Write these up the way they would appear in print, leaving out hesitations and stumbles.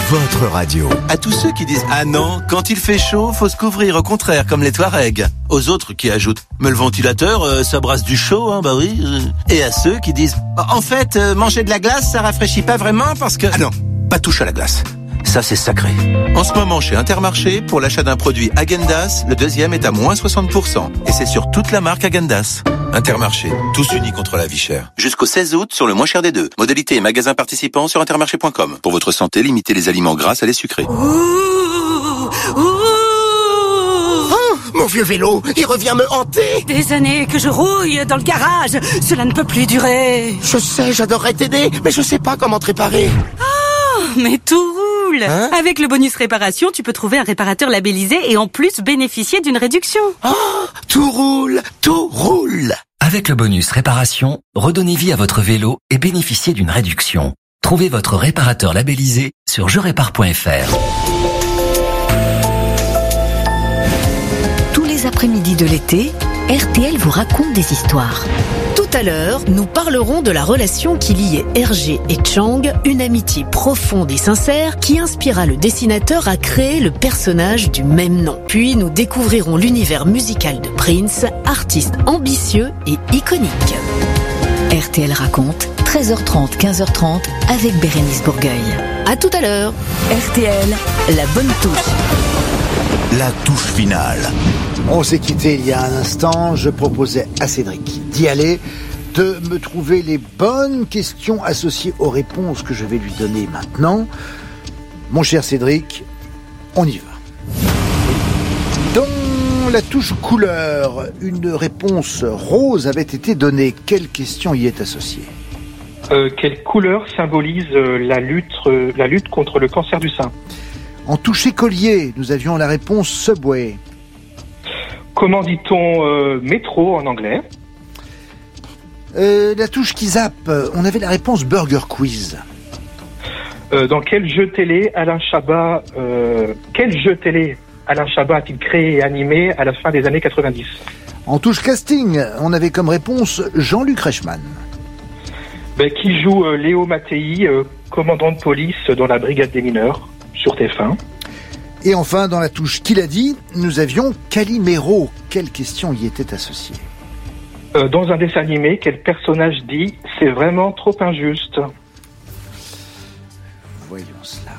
votre radio. À tous ceux qui disent « Ah non, quand il fait chaud, faut se couvrir, au contraire, comme les Touaregs ». Aux autres qui ajoutent « Mais le ventilateur, ça brasse du chaud, hein, bah oui ». Et à ceux qui disent « En fait, manger de la glace, ça rafraîchit pas vraiment parce que… » Ah non, pas touche à la glace. Ça, c'est sacré. En ce moment, chez Intermarché, pour l'achat d'un produit Häagen-Dazs, le deuxième est à moins 60%. Et c'est sur toute la marque Häagen-Dazs. Intermarché, tous unis contre la vie chère. Jusqu'au 16 août, sur le moins cher des deux. Modalité et magasins participants sur intermarché.com. Pour votre santé, limitez les aliments gras à les sucrés. Mon vieux vélo, il revient me hanter. Des années que je rouille dans le garage. Cela ne peut plus durer. Je sais, j'adorerais t'aider, mais je sais pas comment te réparer. Oh, mais tout roule. Hein? Avec le bonus réparation, tu peux trouver un réparateur labellisé et en plus bénéficier d'une réduction. Oh, tout roule, tout roule. Avec le bonus réparation, redonnez vie à votre vélo et bénéficiez d'une réduction. Trouvez votre réparateur labellisé sur jerépare.fr. Tous les après-midi de l'été, RTL vous raconte des histoires. Tout à l'heure, nous parlerons de la relation qui liait Hergé et Chang, une amitié profonde et sincère qui inspira le dessinateur à créer le personnage du même nom. Puis nous découvrirons l'univers musical de Prince, artiste ambitieux et iconique. RTL raconte, 13h30, 15h30 avec Bérénice Bourgueil. À tout à l'heure. RTL, la bonne touche. La touche finale. On s'est quitté il y a un instant. Je proposais à Cédric d'y aller, de me trouver les bonnes questions associées aux réponses que je vais lui donner maintenant. Mon cher Cédric, on y va. Dans la touche couleur, une réponse rose avait été donnée. Quelle question y est associée ? Quelle couleur symbolise la lutte contre le cancer du sein ? En touche écolier, nous avions la réponse Subway. Comment dit-on métro en anglais ? La touche qui zappe, on avait la réponse Burger Quiz. Dans quel jeu télé Alain Chabat a-t-il créé et animé à la fin des années 90 ? En touche casting, on avait comme réponse Jean-Luc Reichmann. Qui joue Léo Mattei, commandant de police dans la brigade des mineurs sur TF1. Et enfin, dans la touche qu'il a dit, nous avions Calimero. Quelle question y était associée ? Dans un dessin animé, quel personnage dit « C'est vraiment trop injuste » ? Voyons cela.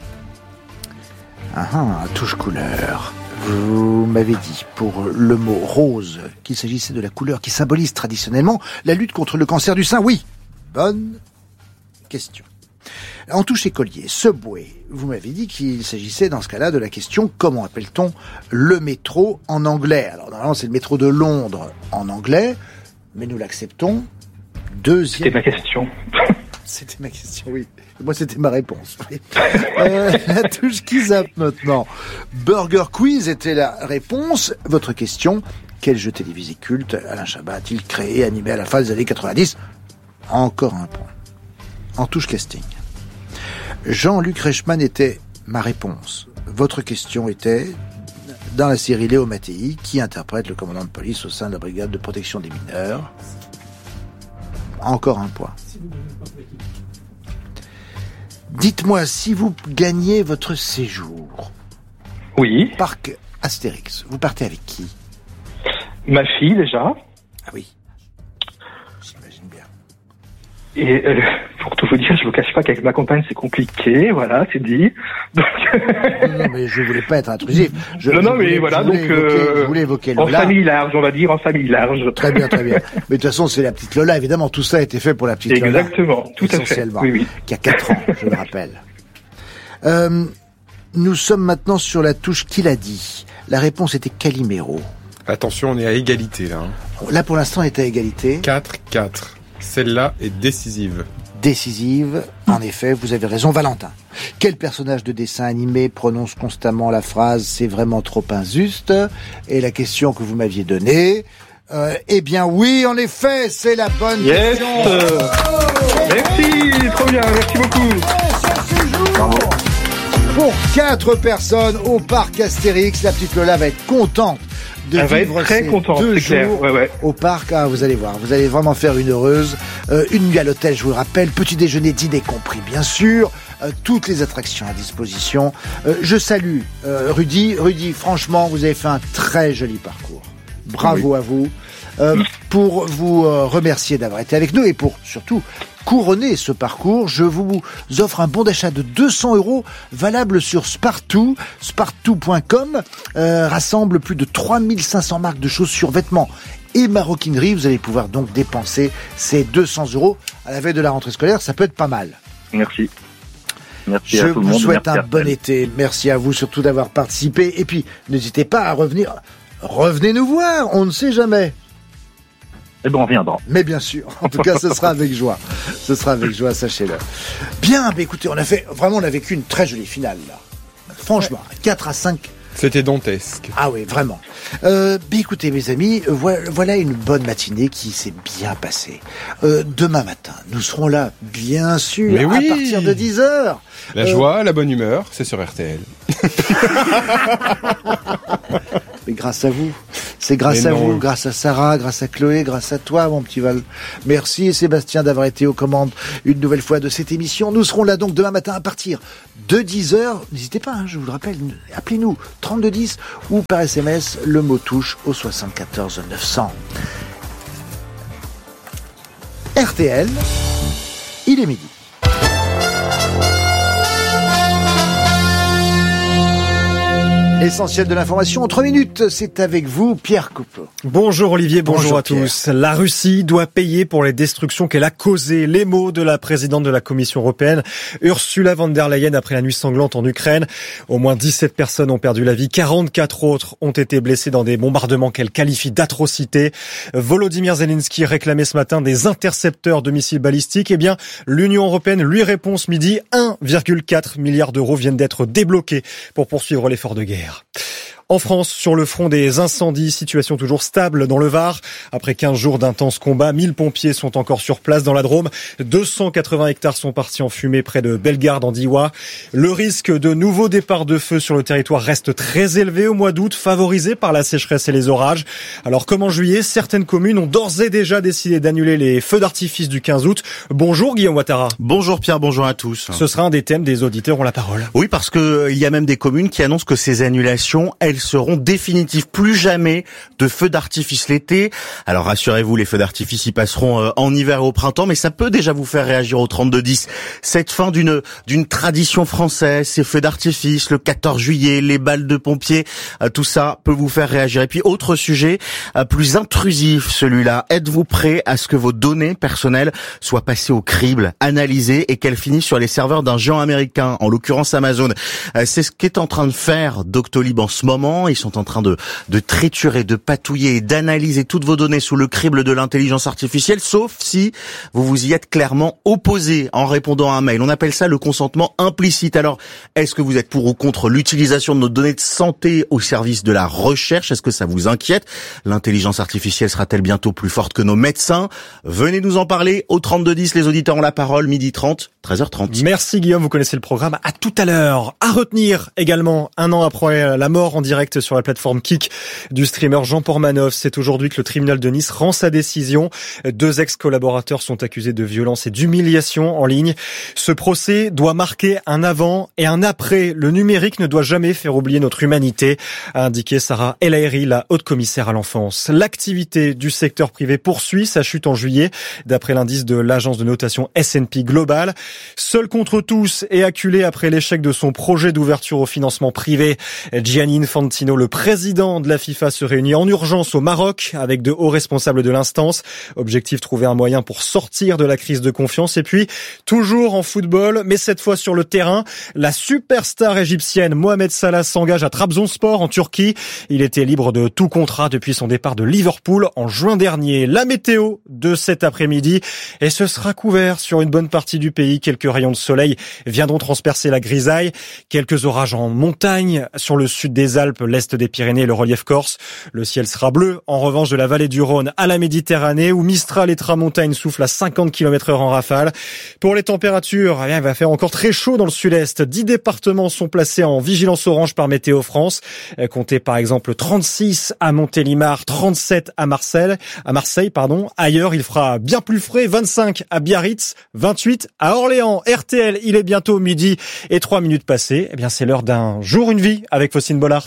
Touche couleur. Vous m'avez dit, pour le mot rose, qu'il s'agissait de la couleur qui symbolise traditionnellement la lutte contre le cancer du sein. Oui, bonne question. En touche écolier, Subway, vous m'avez dit qu'il s'agissait dans ce cas-là de la question « Comment appelle-t-on le métro en anglais ?» Alors normalement c'est le métro de Londres en anglais, mais nous l'acceptons. Deuxième... C'était ma question. C'était ma question, oui. Moi c'était ma réponse. Oui. La touche qui zappe maintenant. Burger Quiz était la réponse. Votre question, quel jeu télévisé culte Alain Chabat a-t-il créé, animé à la fin des années 90 ? Encore un point. En touche casting. Jean-Luc Reichmann était ma réponse. Votre question était, dans la série Léo Mattei, qui interprète le commandant de police au sein de la brigade de protection des mineurs. Encore un point. Dites-moi, si vous gagnez votre séjour, oui. Parc Astérix, vous partez avec qui ? Ma fille, déjà. Ah oui. J'imagine bien. Et pour tout vous dire, je vous cache pas qu'avec ma compagne, c'est compliqué, voilà, c'est dit. Donc... non, mais je voulais pas être intrusif. Je voulais évoquer Lola. En famille large, on va dire, en famille large. Très bien, très bien. Mais de toute façon, c'est la petite Lola, évidemment, tout ça a été fait pour la petite Lola. Exactement, tout à fait. Essentiellement. Oui. Qui a 4 ans, je le rappelle. Nous sommes maintenant sur la touche qu'il a dit. La réponse était Calimero. Attention, on est à égalité, là. Là, pour l'instant, on est à égalité. 4-4. Celle-là est décisive. Décisive, en effet, vous avez raison, Valentin. Quel personnage de dessin animé prononce constamment la phrase « c'est vraiment trop injuste » ? Et la question que vous m'aviez donnée, eh bien oui, en effet, c'est la bonne question. Merci, trop bien, merci beaucoup. Bravo. Pour 4 personnes au parc Astérix, la petite Lola va être contente de Elle va vivre être très ces contente, 2 c'est clair. jours Ouais. au parc. Ah, vous allez voir, vous allez vraiment faire une heureuse. Une nuit à l'hôtel, je vous le rappelle, petit déjeuner, dîner compris, bien sûr. Toutes les attractions à disposition. Je salue Rudy. Rudy, franchement, vous avez fait un très joli parcours. Bravo à vous. Pour vous remercier d'avoir été avec nous et pour surtout couronner ce parcours, je vous offre un bon d'achat de 200 € valable sur Spartoo. Spartoo.com rassemble plus de 3500 marques de chaussures, vêtements et maroquinerie. Vous allez pouvoir donc dépenser ces 200 € à la veille de la rentrée scolaire. Ça peut être pas mal. Merci. Merci Je à tout le vous monde. souhaite Merci un bon été. Merci à vous surtout d'avoir participé. Et puis, n'hésitez pas à revenir. Revenez nous voir, on ne sait jamais. Eh ben, on reviendra. Mais bien sûr, en tout cas, ce sera avec joie. Ce sera avec joie, sachez-le. Bien, bah écoutez, on a vécu une très jolie finale, là. Franchement, 4-5. C'était dantesque. Ah oui, vraiment. Écoutez, mes amis, voilà une bonne matinée qui s'est bien passée. Demain matin, nous serons là, bien sûr, Mais oui. à partir de 10h. La joie, la bonne humeur, c'est sur RTL. Mais grâce à vous. C'est grâce à vous, grâce à Sarah, grâce à Chloé, grâce à toi, mon petit Val. Merci Sébastien d'avoir été aux commandes une nouvelle fois de cette émission. Nous serons là donc demain matin à partir de 10h. N'hésitez pas, je vous le rappelle, appelez-nous 3210 ou par SMS le mot touche au 74 900. RTL, il est midi. L'essentiel de l'information en 3 minutes, c'est avec vous, Pierre Coupeau. Bonjour Olivier, bonjour à Pierre. tous. La Russie doit payer pour les destructions qu'elle a causées. Les mots de la présidente de la Commission européenne, Ursula von der Leyen, après la nuit sanglante en Ukraine. Au moins 17 personnes ont perdu la vie, 44 autres ont été blessées dans des bombardements qu'elle qualifie d'atrocités. Volodymyr Zelensky réclamait ce matin des intercepteurs de missiles balistiques. Eh bien, l'Union européenne lui répond ce midi, 1,4 milliard d'euros viennent d'être débloqués pour poursuivre l'effort de guerre. En France, sur le front des incendies, situation toujours stable dans le Var. Après 15 jours d'intenses combats, 1000 pompiers sont encore sur place dans la Drôme. 280 hectares sont partis en fumée près de Bellegarde en Diois. Le risque de nouveaux départs de feu sur le territoire reste très élevé au mois d'août, favorisé par la sécheresse et les orages. Alors comme en juillet, certaines communes ont d'ores et déjà décidé d'annuler les feux d'artifice du 15 août. Bonjour Guillaume Ouattara. Bonjour Pierre, bonjour à tous. Ce sera un des thèmes des auditeurs ont la parole. Oui, parce que il y a même des communes qui annoncent que ces annulations, elles seront définitives. Plus jamais de feux d'artifice l'été. Alors rassurez-vous, les feux d'artifice y passeront en hiver et au printemps, mais ça peut déjà vous faire réagir au 3210. Cette fin d'une tradition française, ces feux d'artifice, le 14 juillet, les balles de pompiers, tout ça peut vous faire réagir. Et puis autre sujet, plus intrusif celui-là. Êtes-vous prêt à ce que vos données personnelles soient passées au crible, analysées et qu'elles finissent sur les serveurs d'un géant américain, en l'occurrence Amazon? C'est ce qu'est en train de faire Doctolib en ce moment. Ils sont en train de triturer, de patouiller et d'analyser toutes vos données sous le crible de l'intelligence artificielle, sauf si vous vous y êtes clairement opposé en répondant à un mail. On appelle ça le consentement implicite. Alors, est-ce que vous êtes pour ou contre l'utilisation de nos données de santé au service de la recherche? Est-ce que ça vous inquiète? L'intelligence artificielle sera-t-elle bientôt plus forte que nos médecins? Venez nous en parler au 3210, les auditeurs ont la parole, 12h30, 13h30. Merci Guillaume, vous connaissez le programme. À tout à l'heure. À retenir également, un an après la mort en direct sur la plateforme Kik du streamer Jean Pormanov, c'est aujourd'hui que le tribunal de Nice rend sa décision. 2 ex-collaborateurs sont accusés de violence et d'humiliation en ligne. Ce procès doit marquer un avant et un après. Le numérique ne doit jamais faire oublier notre humanité, a indiqué Sarah El Haïry, la haute commissaire à l'enfance. L'activité du secteur privé poursuit sa chute en juillet, d'après l'indice de l'agence de notation S&P Global. Seul contre tous et acculé après l'échec de son projet d'ouverture au financement privé, Gianni Infantino, le président de la FIFA, se réunit en urgence au Maroc avec de hauts responsables de l'instance. Objectif, trouver un moyen pour sortir de la crise de confiance. Et puis, toujours en football, mais cette fois sur le terrain, la superstar égyptienne Mohamed Salah s'engage à Trabzonspor en Turquie. Il était libre de tout contrat depuis son départ de Liverpool en juin dernier. La météo de cet après-midi, et ce sera couvert sur une bonne partie du pays. Quelques rayons de soleil viendront transpercer la grisaille. Quelques orages en montagne sur le sud des Alpes Alpes, l'est des Pyrénées et le relief corse. Le ciel sera bleu, en revanche, de la vallée du Rhône à la Méditerranée, où Mistral et Tramontane soufflent à 50 km/h en rafale. Pour les températures, il va faire encore très chaud dans le sud-est. 10 départements sont placés en vigilance orange par Météo France. Comptez par exemple 36 à Montélimar, 37 à Marseille. Ailleurs, il fera bien plus frais, 25 à Biarritz, 28 à Orléans. RTL, il est bientôt midi et 3 minutes passées. Eh bien, c'est l'heure d'un jour, une vie avec Faustine Bollard.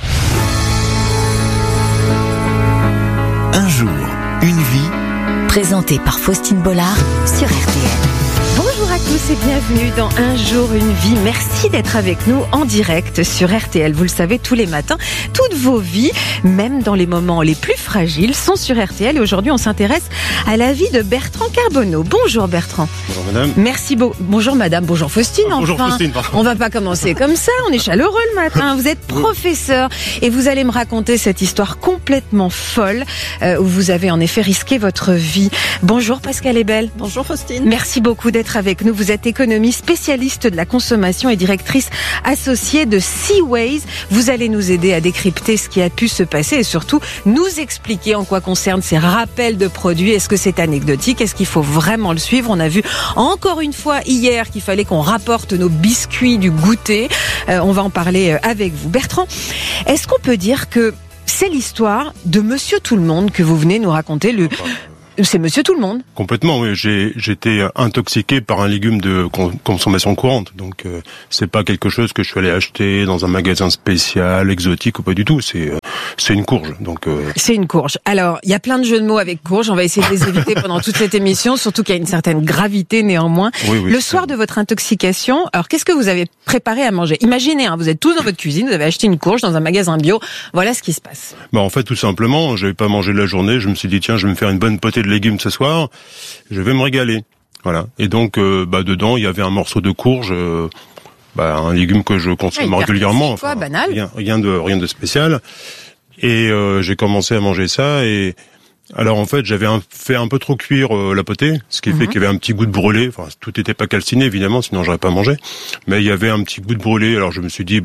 Un jour, une vie. Présenté par Faustine Bollard sur RTL. Bonjour à tous et bienvenue dans Un jour, une vie. Merci d'être avec nous en direct sur RTL. Vous le savez, tous les matins, toutes vos vies, même dans les moments les plus fragiles, sont sur RTL. Et aujourd'hui, on s'intéresse à la vie de Bertrand Carbonneau. Bonjour Bertrand. Bonjour madame. Merci beaucoup. Bonjour madame, bonjour Faustine. Bonjour Faustine. On va pas commencer comme ça, on est chaleureux le matin. Vous êtes professeur et vous allez me raconter cette histoire complètement folle où vous avez en effet risqué votre vie. Bonjour Pascal Ebel. Bonjour Faustine. Merci beaucoup d'être avec nous. Vous êtes économiste, spécialiste de la consommation et directrice associée de Seaways. Vous allez nous aider à décrypter ce qui a pu se passer et surtout nous expliquer en quoi concerne ces rappels de produits. Est-ce que c'est anecdotique? Est-ce qu'il faut vraiment le suivre? On a vu encore une fois hier qu'il fallait qu'on rapporte nos biscuits du goûter. On va en parler avec vous. Bertrand, est-ce qu'on peut dire que c'est l'histoire de Monsieur Tout-le-Monde que vous venez nous raconter? C'est Monsieur Tout-le-Monde. Complètement, oui. J'étais intoxiqué par un légume de consommation courante. Donc, c'est pas quelque chose que je suis allé acheter dans un magasin spécial, exotique ou pas du tout. C'est une courge. Donc, C'est une courge. Alors, il y a plein de jeux de mots avec courge. On va essayer de les éviter pendant toute cette émission, surtout qu'il y a une certaine gravité néanmoins. Oui, le soir de votre intoxication, alors qu'est-ce que vous avez préparé à manger? Imaginez, vous êtes tous dans votre cuisine, vous avez acheté une courge dans un magasin bio. Voilà ce qui se passe. En fait, tout simplement, j'avais pas mangé de la journée. Je me suis dit, tiens, je vais me faire une bonne potée de légumes ce soir, je vais me régaler. Voilà. Et donc, dedans, il y avait un morceau de courge, un légume que je consomme régulièrement. Enfin, banal. Rien de spécial. Et j'ai commencé à manger ça. Et alors, en fait, j'avais fait un peu trop cuire la potée, ce qui fait qu'il y avait un petit goût de brûlé. Enfin, tout n'était pas calciné, évidemment, sinon j'aurais pas mangé. Mais il y avait un petit goût de brûlé. Alors, je me suis dit,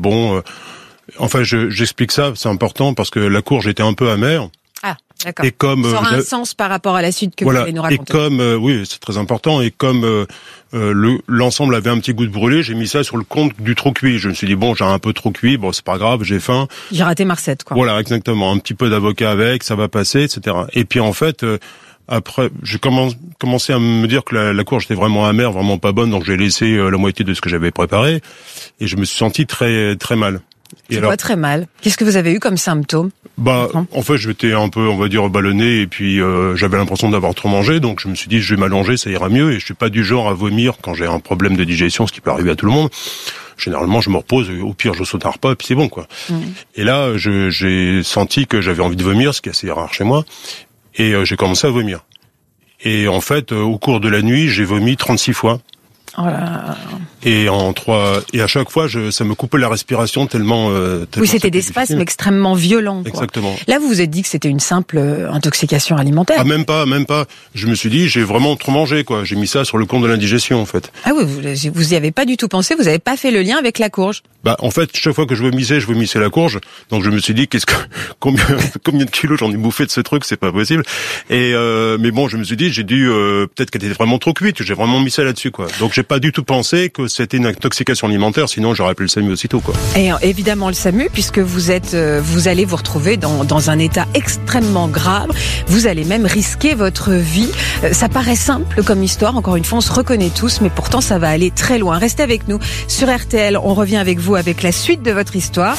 j'explique ça, c'est important, parce que la courge était un peu amère. Ah, d'accord. Et comme ça aura un sens par rapport à la suite que vous allez nous raconter. Et comme oui, c'est très important. Et comme l'ensemble avait un petit goût de brûlé, j'ai mis ça sur le compte du trop cuit. Je me suis dit j'ai un peu trop cuit. Bon, c'est pas grave, j'ai faim. J'ai raté ma recette, quoi. Voilà, exactement. Un petit peu d'avocat avec, ça va passer, etc. Et puis en fait, après, j'ai commencé à me dire que la courge était vraiment amère, vraiment pas bonne. Donc j'ai laissé la moitié de ce que j'avais préparé. Et je me suis senti très très mal. C'est pas très mal. Qu'est-ce que vous avez eu comme symptômes? En fait, j'étais un peu, on va dire, ballonné, et puis j'avais l'impression d'avoir trop mangé, donc je me suis dit, je vais m'allonger, ça ira mieux, et je suis pas du genre à vomir quand j'ai un problème de digestion, ce qui peut arriver à tout le monde. Généralement, je me repose, au pire, je saute un repas, et puis c'est bon, quoi. Et là, j'ai senti que j'avais envie de vomir, ce qui est assez rare chez moi, et j'ai commencé à vomir. Et en fait, au cours de la nuit, j'ai vomi 36 fois. Oh là là. Et à chaque fois, ça me coupait la respiration tellement oui, c'était des spasmes extrêmement violents, quoi. Exactement. Là, vous vous êtes dit que c'était une simple intoxication alimentaire. Ah, même pas. Je me suis dit, j'ai vraiment trop mangé, quoi. J'ai mis ça sur le compte de l'indigestion, en fait. Ah oui, vous y avez pas du tout pensé, vous avez pas fait le lien avec la courge. En fait, chaque fois que je vomissais la courge. Donc je me suis dit, combien de kilos j'en ai bouffé de ce truc, c'est pas possible. Et mais bon, je me suis dit, j'ai dû peut-être qu'elle était vraiment trop cuite, j'ai vraiment mis ça là-dessus, quoi. Donc j'ai pas du tout pensé que c'était une intoxication alimentaire, sinon j'aurais appelé le SAMU aussitôt, quoi. Et évidemment le SAMU, puisque vous allez vous retrouver dans un état extrêmement grave. Vous allez même risquer votre vie. Ça paraît simple comme histoire. Encore une fois, on se reconnaît tous, mais pourtant ça va aller très loin. Restez avec nous sur RTL. On revient avec vous avec la suite de votre histoire.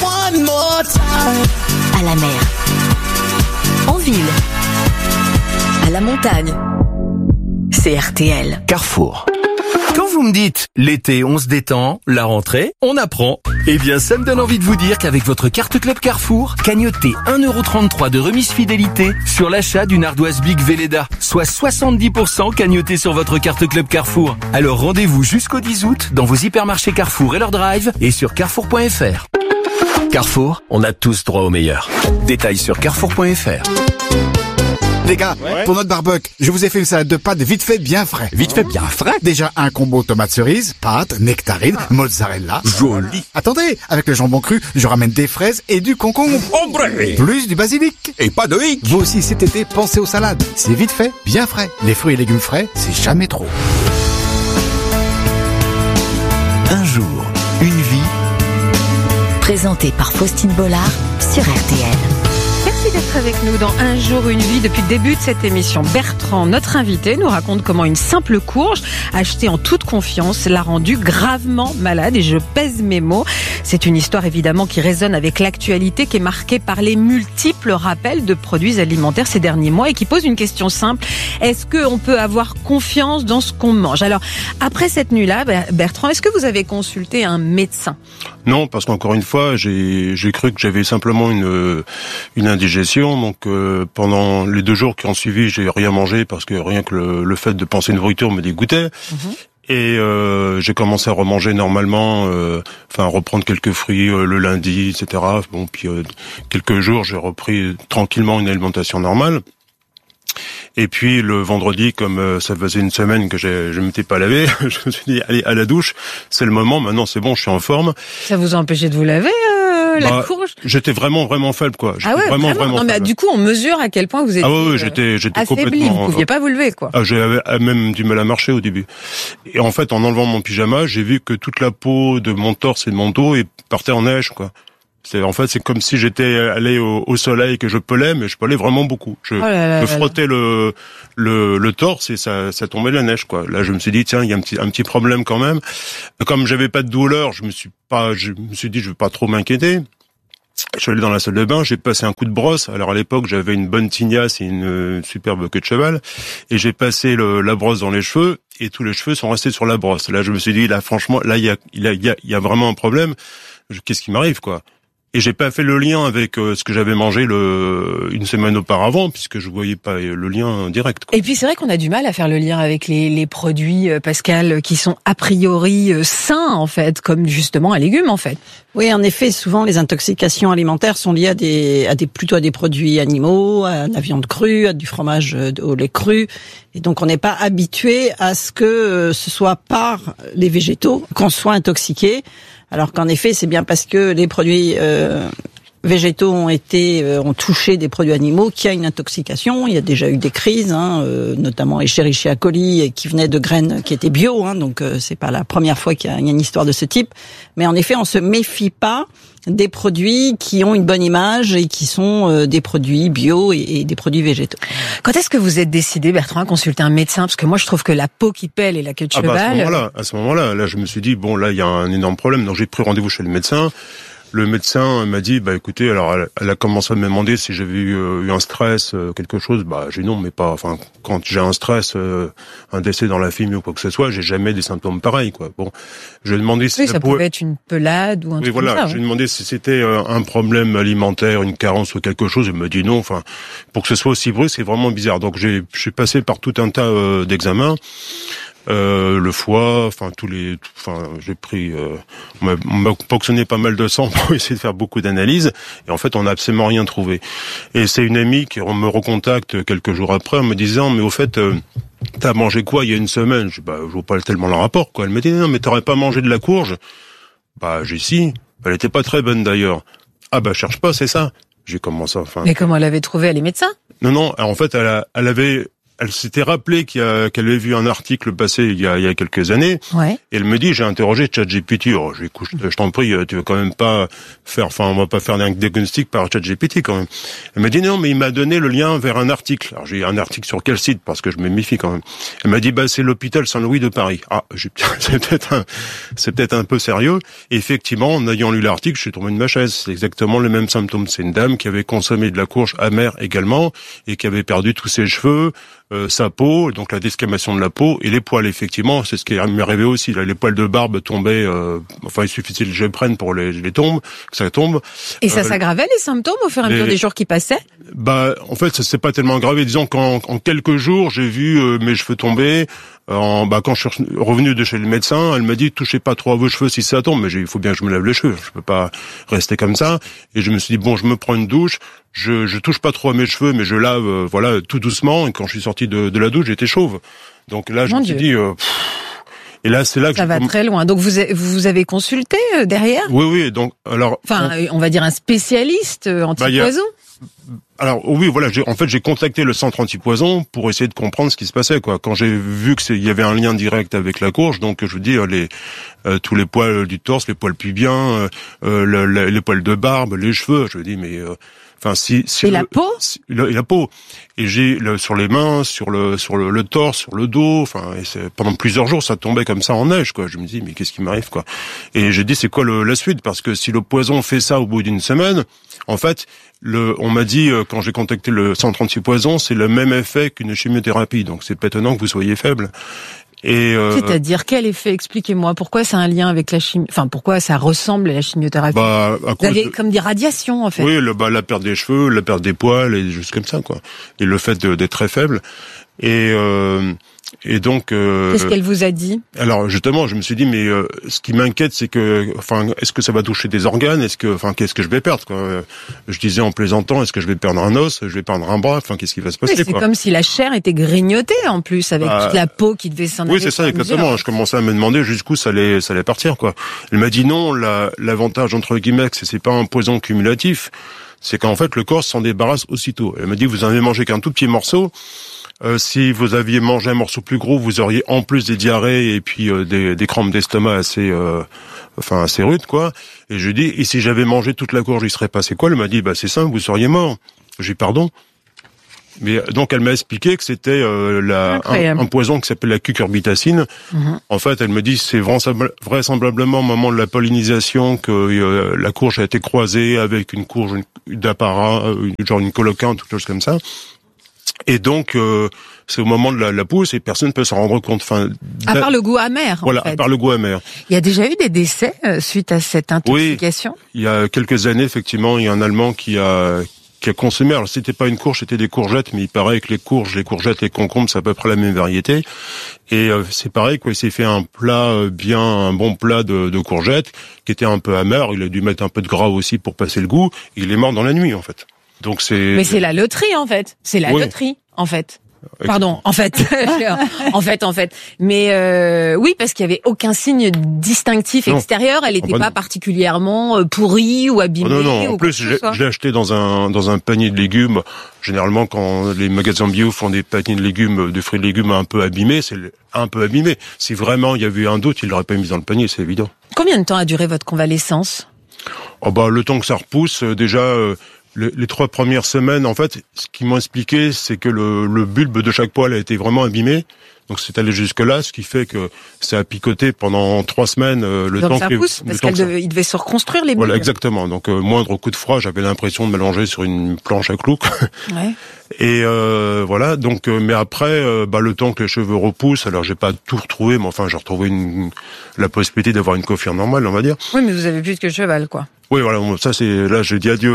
À la mer, en ville, à la montagne, c'est RTL. Carrefour. Quand vous me dites l'été on se détend, la rentrée on apprend, eh bien ça me donne envie de vous dire qu'avec votre carte Club Carrefour, cagnotez 1,33€ de remise fidélité sur l'achat d'une ardoise Big Velleda, soit 70% cagnoté sur votre carte Club Carrefour. Alors rendez-vous jusqu'au 10 août dans vos hypermarchés Carrefour et leur drive et sur carrefour.fr. Carrefour, on a tous droit au meilleur. Détails sur carrefour.fr. Les gars, pour notre barbecue, je vous ai fait une salade de pâtes vite fait bien frais. Vite fait bien frais? Déjà un combo tomate cerise, pâtes, nectarine, mozzarella. Joli. Attendez, avec le jambon cru, je ramène des fraises et du concombre. Ombre. Plus du basilic. Et pas de hic. Vous aussi cet été, pensez aux salades. C'est vite fait, bien frais. Les fruits et légumes frais, c'est jamais trop. Un jour, une vie. Présenté par Faustine Bollard sur RTL. Merci d'être avec nous dans Un jour, une vie depuis le début de cette émission. Bertrand, notre invité, nous raconte comment une simple courge achetée en toute confiance l'a rendu gravement malade, et je pèse mes mots. C'est une histoire évidemment qui résonne avec l'actualité, qui est marquée par les multiples rappels de produits alimentaires ces derniers mois et qui pose une question simple. Est-ce qu'on peut avoir confiance dans ce qu'on mange? Alors, après cette nuit-là, Bertrand, est-ce que vous avez consulté un médecin? Non, parce qu'encore une fois, j'ai cru que j'avais simplement une indigestion. Donc pendant les 2 jours qui ont suivi, j'ai rien mangé parce que rien que le fait de penser une nourriture me dégoûtait. Et j'ai commencé à remanger normalement, reprendre quelques fruits le lundi, etc. Bon, puis quelques jours, j'ai repris tranquillement une alimentation normale. Et puis le vendredi, comme ça faisait une semaine que je m'étais pas lavé, je me suis dit allez à la douche, c'est le moment. Maintenant c'est bon, je suis en forme. Ça vous a empêché de vous laver la courge? J'étais vraiment faible quoi. Vraiment non, mais du coup on mesure à quel point vous étiez j'étais affaibli, complètement. Vous pouviez pas vous lever quoi. J'avais même du mal à marcher au début. Et en fait en enlevant mon pyjama, j'ai vu que toute la peau de mon torse et de mon dos partait en neige quoi. C'est comme si j'étais allé au soleil, que je pelais, mais je pelais vraiment beaucoup. Je frottais le torse et ça tombait de la neige, quoi. Là, je me suis dit, tiens, il y a un petit problème quand même. Comme j'avais pas de douleur, je me suis dit, je vais pas trop m'inquiéter. Je suis allé dans la salle de bain, j'ai passé un coup de brosse. Alors à l'époque, j'avais une bonne tignasse et une superbe queue de cheval, et j'ai passé la brosse dans les cheveux, et tous les cheveux sont restés sur la brosse. Là, je me suis dit, là, franchement, là, il y a vraiment un problème. Qu'est-ce qui m'arrive, quoi? Et j'ai pas fait le lien avec ce que j'avais mangé une semaine auparavant, puisque je voyais pas le lien direct, quoi. Et puis c'est vrai qu'on a du mal à faire le lien avec les produits, Pascal, qui sont a priori sains en fait, comme justement un légume en fait. Oui, en effet, souvent les intoxications alimentaires sont liées plutôt à des produits animaux, à la viande crue, à du fromage au lait cru. Et donc on n'est pas habitué à ce que ce soit par les végétaux qu'on soit intoxiqué. Alors qu'en effet, c'est bien parce que les produits végétaux ont touché des produits animaux qu'il y a une intoxication. Il y a déjà eu des crises, notamment Escherichia coli, qui venaient de graines qui étaient bio, donc c'est pas la première fois qu'il y a une histoire de ce type. Mais en effet, on se méfie pas des produits qui ont une bonne image et qui sont des produits bio et des produits végétaux. Quand est-ce que vous êtes décidé, Bertrand, à consulter un médecin? Parce que moi, je trouve que la peau qui pèle et la queue de cheval... À ce moment-là, je me suis dit, bon, là, il y a un énorme problème. Donc, j'ai pris rendez-vous chez le médecin. Le médecin m'a dit, écoutez, alors elle a commencé à me demander si j'avais eu un stress, quelque chose. J'ai dit non, mais pas. Enfin, quand j'ai un stress, un décès dans la famille ou quoi que ce soit, j'ai jamais des symptômes pareils, quoi. Bon, je lui ai demandé si ça pouvait être une pelade ou un truc comme ça. Je lui ai demandé si c'était un problème alimentaire, une carence ou quelque chose. Il me dit non. Enfin, pour que ce soit aussi brusque, c'est vraiment bizarre. Donc je suis passé par tout un tas d'examens. Le foie, j'ai pris, on m'a ponctionné pas mal de sang pour essayer de faire beaucoup d'analyses, et en fait on n'a absolument rien trouvé. Et c'est une amie qui me recontacte quelques jours après en me disant, mais au fait, t'as mangé quoi il y a une semaine? Je vois pas tellement le rapport, quoi. Elle me dit, non, mais t'aurais pas mangé de la courge? J'ai si, elle était pas très bonne d'ailleurs. Cherche pas, c'est ça. J'ai commencé, Mais comment elle avait trouvé? Elle est médecin? Non, en fait, elle s'était rappelé qu'elle avait vu un article passer il y a quelques années. Ouais. Et elle me dit, j'ai interrogé ChatGPT. Je t'en prie, tu veux quand même pas on va pas faire un diagnostic par ChatGPT quand même. Elle m'a dit non, mais il m'a donné le lien vers un article. Alors j'ai un article sur quel site? Parce que je me méfie quand même. Elle m'a dit, c'est l'hôpital Saint-Louis de Paris. C'est peut-être un peu sérieux. Et effectivement, en ayant lu l'article, je suis tombé de ma chaise. C'est exactement le même symptôme. C'est une dame qui avait consommé de la courge amère également et qui avait perdu tous ses cheveux, sa peau, donc la desquamation de la peau et les poils, effectivement, c'est ce qui m'est arrivé aussi. Là, les poils de barbe tombaient, il suffisait que je prenne pour que ça tombe. Et ça s'aggravait les symptômes au fur et à mesure des jours qui passaient? En fait, ça s'est pas tellement aggravé. Disons qu'en quelques jours, j'ai vu mes cheveux tomber, Quand je suis revenu de chez le médecin, elle m'a dit touchez pas trop à vos cheveux si ça tombe. Mais il faut bien que je me lave les cheveux. Je peux pas rester comme ça. Et je me suis dit bon, je me prends une douche. Je touche pas trop à mes cheveux, mais je lave, tout doucement. Et quand je suis sorti de la douche, j'étais chauve. Donc là, je me suis dit. Et là, c'est là que ça va très loin. Donc vous avez consulté derrière ? Oui. Donc alors. Enfin, on va dire un spécialiste anti-poison. Alors oui, voilà, j'ai contacté le centre anti-poison pour essayer de comprendre ce qui se passait, quoi. Quand j'ai vu que il y avait un lien direct avec la courge, donc je veux dire tous les poils du torse, les poils pubiens, les poils de barbe, les cheveux, je me dis mais la peau et la peau. Et j'ai sur les mains, sur le torse, sur le dos, pendant plusieurs jours ça tombait comme ça en neige, quoi. Je me dis mais qu'est-ce qui m'arrive, quoi. Et j'ai dit c'est quoi la suite, parce que si le poison fait ça au bout d'une semaine, en fait, on m'a dit quand j'ai contacté le centre anti-poison, c'est le même effet qu'une chimiothérapie. Donc c'est pas étonnant que vous soyez faible. Et c'est-à-dire quel effet ? Expliquez-moi. Pourquoi ça a un lien avec la chimie ? Enfin, pourquoi ça ressemble à la chimiothérapie ? Vous avez comme des radiations, en fait. Oui, la perte des cheveux, la perte des poils, et juste comme ça, quoi. Et le fait d'être très faible. Et donc. Qu'est-ce qu'elle vous a dit ? Alors justement, je me suis dit mais ce qui m'inquiète, c'est que, est-ce que ça va toucher des organes ? Qu'est-ce que je vais perdre, quoi ? Je disais en plaisantant, est-ce que je vais perdre un os ? Je vais perdre un bras ? Qu'est-ce qui va se passer, oui, c'est comme si la chair était grignotée en plus, avec toute la peau qui devait s'en aller. Oui, c'est ça, exactement. Je commençais à me demander jusqu'où ça allait partir, quoi. Elle m'a dit non, l'avantage entre guillemets, c'est pas un poison cumulatif, c'est qu'en fait le corps s'en débarrasse aussitôt. Elle m'a dit vous en avez mangé qu'un tout petit morceau. Si vous aviez mangé un morceau plus gros, vous auriez en plus des diarrhées et puis des crampes d'estomac assez rudes, quoi. Et je dis, et si j'avais mangé toute la courge, il serait passé quoi ? Elle m'a dit, c'est simple, vous seriez mort. J'ai dit, pardon. Mais donc elle m'a expliqué que c'était un poison qui s'appelle la cucurbitacine. En fait, elle me dit c'est vraisemblablement au moment de la pollinisation que la courge a été croisée avec une courge d'apparat, genre une colocante, quelque chose comme ça. Et donc, c'est au moment de la pousse et personne ne peut s'en rendre compte. À part le goût amer. Voilà, à part le goût amer. Il y a déjà eu des décès suite à cette intoxication ? Oui, il y a quelques années, effectivement, il y a un Allemand qui a consommé. Alors, c'était pas une courge, c'était des courgettes, mais il paraît que les courgettes, les concombres, c'est à peu près la même variété. Et c'est pareil, quoi. Il s'est fait un bon plat de courgettes qui était un peu amer. Il a dû mettre un peu de gras aussi pour passer le goût. Il est mort dans la nuit, en fait. Donc Mais c'est la loterie, en fait. C'est la loterie, en fait. Pardon, en fait. en fait. Mais oui, parce qu'il y avait aucun signe distinctif extérieur. Elle n'était pas particulièrement pourrie ou abîmée. Non. En plus, je l'ai acheté dans un panier de légumes. Généralement, quand les magasins bio font des paniers de légumes, de fruits et légumes un peu abîmés, c'est un peu abîmé. Si vraiment il y avait eu un doute, il l'auraient pas mis dans le panier, c'est évident. Combien de temps a duré votre convalescence ? Le temps que ça repousse, déjà. Les 3 premières semaines, en fait, ce qu'ils m'ont expliqué, c'est que le bulbe de chaque poil a été vraiment abîmé. Donc c'est allé jusque là, ce qui fait que ça a picoté pendant 3 semaines. Il devait se reconstruire les bulbes. Voilà, exactement. Donc moindre coup de froid, j'avais l'impression de m'allonger sur une planche à clous. Ouais. Et voilà. Donc, mais après, le temps que les cheveux repoussent, alors j'ai pas tout retrouvé, mais enfin j'ai retrouvé la possibilité d'avoir une coiffure normale, on va dire. Oui, mais vous avez plus que cheval, quoi. Oui, voilà, ça c'est, là, je dis adieu.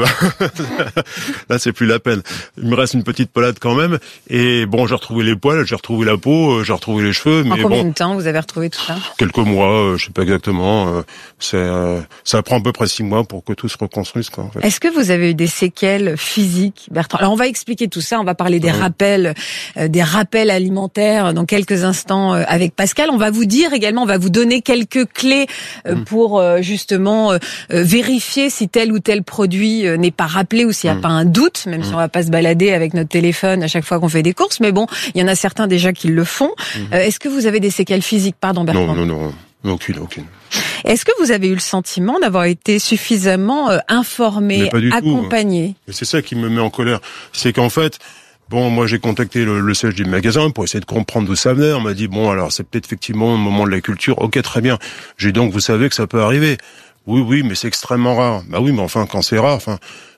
Là, c'est plus la peine. Il me reste une petite pelade quand même. Et bon, j'ai retrouvé les poils, j'ai retrouvé la peau, j'ai retrouvé les cheveux. En combien de temps vous avez retrouvé tout ça ? Quelques mois, je sais pas exactement. Ça prend à peu près 6 mois pour que tout se reconstruise, quoi, en fait. Est-ce que vous avez eu des séquelles physiques, Bertrand ? Alors, on va expliquer tout ça. On va parler des rappels alimentaires dans quelques instants avec Pascal. On va vous dire également, on va vous donner quelques clés pour justement vérifier si tel ou tel produit n'est pas rappelé ou s'il n'y a pas un doute, même si on va pas se balader avec notre téléphone à chaque fois qu'on fait des courses. Mais bon, il y en a certains déjà qui le font. Est-ce que vous avez des séquelles physiques, pardon, Bertrand ? Non, aucune. Est-ce que vous avez eu le sentiment d'avoir été suffisamment informé, accompagné ? C'est ça qui me met en colère. C'est qu'en fait, moi j'ai contacté le siège du magasin pour essayer de comprendre d'où ça venait. On m'a dit, alors c'est peut-être effectivement au moment de la culture. Ok, très bien. J'ai dit, donc vous savez que ça peut arriver. Oui, mais c'est extrêmement rare. Bah oui, mais enfin, quand c'est rare,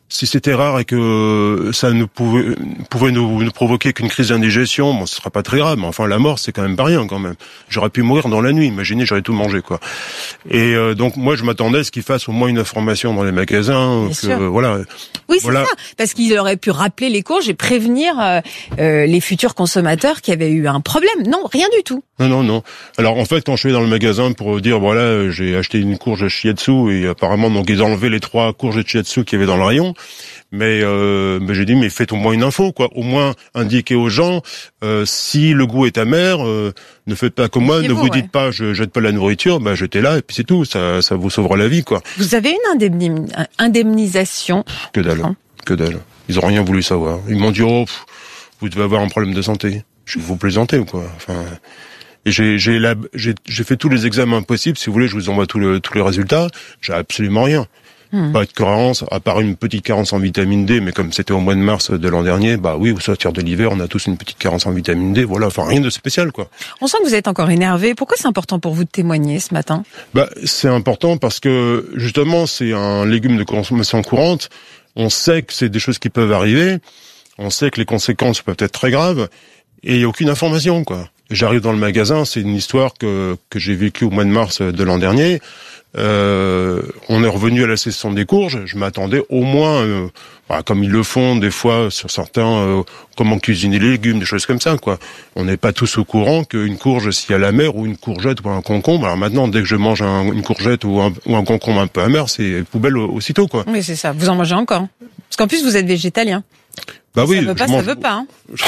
si c'était rare et que ça ne pouvait nous provoquer qu'une crise d'indigestion, bon, ce sera pas très grave, mais enfin, la mort, c'est quand même pas rien, quand même. J'aurais pu mourir dans la nuit, imaginez, j'aurais tout mangé, quoi. Et donc, moi, je m'attendais à ce qu'ils fassent au moins une information dans les magasins, voilà. Oui, c'est voilà. ça, parce qu'il aurait pu rappeler les courges et prévenir les futurs consommateurs qui avaient eu un problème. Non, rien du tout. Non. Alors, en fait, quand je suis allé dans le magasin pour dire, voilà, j'ai acheté une courge de shiatsu, et apparemment, donc, ils ont enlevé les 3 courges de shiatsu qu'il y avait dans le rayon. Mais j'ai dit, mais faites au moins une info, quoi. Au moins indiquer aux gens, si le goût est amer, ne faites pas comme moi, ne vous dites pas, je jette pas la nourriture, jetez-la et puis c'est tout. Ça vous sauvera la vie, quoi. Vous avez une indemnisation? Que dalle. Ils ont rien voulu savoir. Ils m'ont dit, vous devez avoir un problème de santé. Je vais vous plaisanter ou quoi. Enfin. Et j'ai fait tous les examens possibles. Si vous voulez, je vous envoie tous les résultats. J'ai absolument rien. Pas de carence, à part une petite carence en vitamine D, mais comme c'était au mois de mars de l'an dernier, oui, au sortir de l'hiver, on a tous une petite carence en vitamine D, voilà, enfin rien de spécial, quoi. On sent que vous êtes encore énervé. Pourquoi c'est important pour vous de témoigner ce matin? C'est important parce que, justement, c'est un légume de consommation courante. On sait que c'est des choses qui peuvent arriver. On sait que les conséquences peuvent être très graves. Et il n'y a aucune information, quoi. J'arrive dans le magasin, c'est une histoire que j'ai vécue au mois de mars de l'an dernier. On est revenu à la saison des courges. Je m'attendais au moins, comme ils le font des fois sur certains, comment cuisiner les légumes, des choses comme ça, quoi. On n'est pas tous au courant qu'une courge, si elle est amère, ou une courgette ou un concombre. Alors maintenant, dès que je mange une courgette ou un concombre un peu amer, c'est poubelle aussitôt, quoi. Oui, c'est ça. Vous en mangez encore. Parce qu'en plus, vous êtes végétalien. Oui, ça veut pas, ça veut pas. Hein.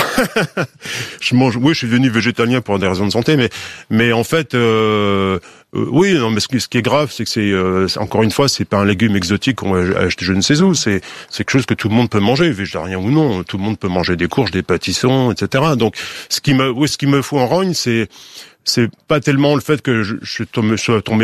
je suis devenu végétalien pour des raisons de santé, mais en fait, oui, non, mais ce qui est grave, c'est que c'est encore une fois, c'est pas un légume exotique qu'on va acheter je ne sais où, c'est quelque chose que tout le monde peut manger, végétarien ou non, tout le monde peut manger des courges, des pâtissons, etc. Donc, ce qui me fout en rogne, c'est pas tellement le fait que je sois tombé